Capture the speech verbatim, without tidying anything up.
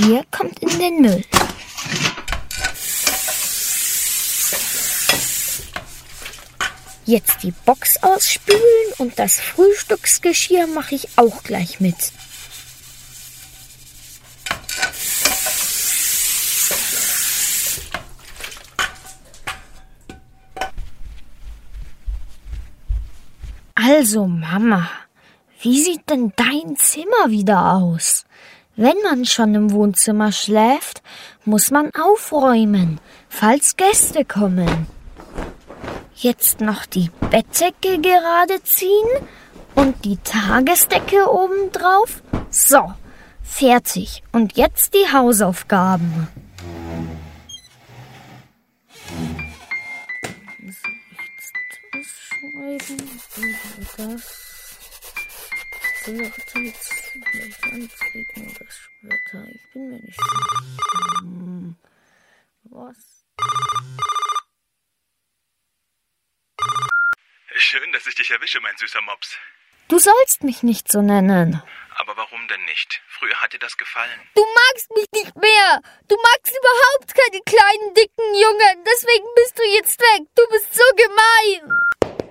Geschirr kommt in den Müll. Jetzt die Box ausspülen und das Frühstücksgeschirr mache ich auch gleich mit. Also Mama, wie sieht denn dein Zimmer wieder aus? Wenn man schon im Wohnzimmer schläft, muss man aufräumen, falls Gäste kommen. Jetzt noch die Bettdecke gerade ziehen und die Tagesdecke obendrauf. So, fertig. Und jetzt die Hausaufgaben. Ich bin mir nicht sicher. Was? Schön, dass ich dich erwische, mein süßer Mops. Du sollst mich nicht so nennen. Aber warum denn nicht? Früher hat dir das gefallen. Du magst mich nicht mehr. Du magst überhaupt keine kleinen, dicken Jungen. Deswegen bist du jetzt weg. Du bist so gemein.